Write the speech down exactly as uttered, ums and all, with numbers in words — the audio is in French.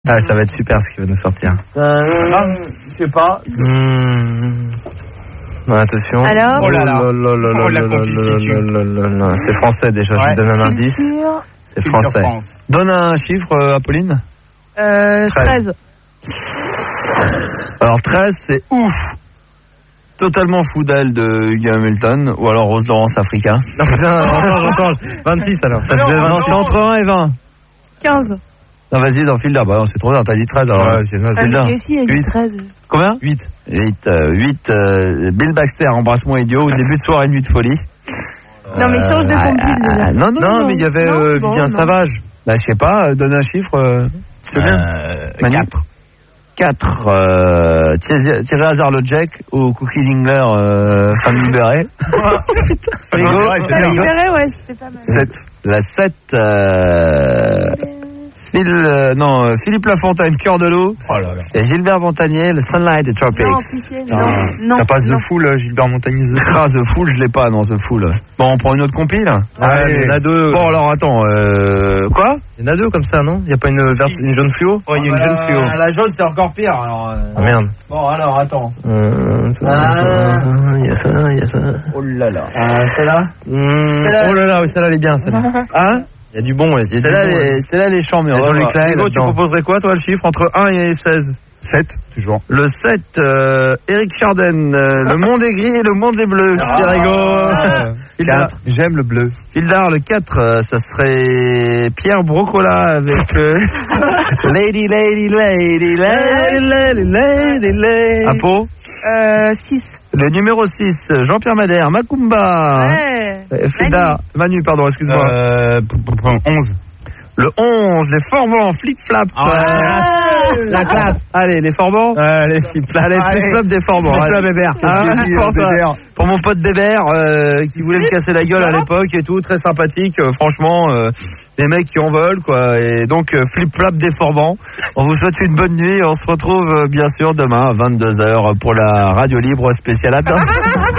Ah, ça va être super ce qui va nous sortir. Euh, je sais pas. Mmh. Non, attention. Alors Oh là là. Oh là là là Oh, la là là complicitude. là là là là. C'est français déjà, je Ouais. te donne un indice. Culture. C'est Culture français. France. Donne un chiffre, euh, Apolline. Euh, treize. treize. Alors treize, c'est ouf. Totalement fou d'elle de Hugo Hamilton, ou alors Rose Laurence Africa. Non, putain, on change, on change. vingt-six alors. Ça Non, faisait non, vingt, c'est non. entre un et vingt. quinze. Non, vas-y, dans le fil d'arbre. Bah, non, c'est trop bien, t'as dit treize alors. Ouais, c'est naze. Ah, Hilda. mais si, il a dit Huit. treize. Combien huit. huit, euh, huit, euh, Bill Baxter, Embrasse-moi idiot, au début de soirée Nuit de folie. Non, mais change de Ah, compil ah, déjà. non, non, non, mais il y avait Non, euh, bon, Vivien non. Savage. Bah, je sais pas, euh, donne un chiffre. Euh, c'est bien. Manu. quatre. quatre. Euh, Thierry Thierry Hazard le Jack ou Cookie Dingler, euh, femme libérée. C'est Rigo. vrai, c'est Ça bien. libéré, ouais, c'était pas mal. sept. La sept, euh, Phil, euh, non, euh, Philippe Lafontaine, Cœur de l'eau. Oh là là. Et Gilbert Montagnier, le Sunlight des Tropics. Non, pitié, non, Ah, non. T'as pas non. The Fool, Gilbert Montagnier The Fool. Ah, The Fool, je l'ai pas, non, The Fool. Bon, on prend une autre compile. Allez. il y en a deux. Bon, alors, attends, euh, quoi? Il y en a deux comme ça, non? Il n'y a pas une, verte, une jaune fluo? Oh, il y a une jeune fluo. La jaune, c'est encore pire, alors. euh, Ah merde. Bon, alors, attends. Euh, ça, Ah. ça, ça, il y a ça, il y a ça. Oh là là. Ah, celle-là? Mmh, Celle-là. oh là là, oui, celle-là, elle est bien, celle-là. Hein? Il y a du bon, il y a du Celle-là, bon. elle est- celle-là, elle est chambée. Il y a on va Jean-Luc voir. Lahaye Hugo, tu là-dedans. proposerais quoi, toi, le chiffre entre un et seize? sept, toujours. Le sept, euh, Eric Chardin, euh, le monde est gris et le monde est bleu. C'est rigolo. quatre. J'aime le bleu. Hildar, le quatre, euh, ça serait Pierre Brocola avec euh, Lady, Lady, Lady, Lady, Lady, Lady, Lady. Apo. Euh, six. Le numéro six, Jean-Pierre Madère, Macumba. Ouais. Euh, Frida, Manu, pardon, excuse-moi. Euh, onze. Le onze, les Forbans, flip-flap. Ah, la classe. Allez, les Forbans. Allez, flip-flap. Allez, flip-flap des Forbans. Flip-flap Bébert. Ah, Qu'est-ce qu'il dit, pour, toi. Bébert Pour mon pote Bébert, euh, qui voulait me casser la gueule à l'époque et tout, très sympathique, euh, franchement, euh, les mecs qui en veulent, quoi. Et donc, euh, flip-flap des Forbans. On vous souhaite une bonne nuit. On se retrouve, euh, bien sûr, demain à vingt-deux heures pour la radio libre spéciale. Attention.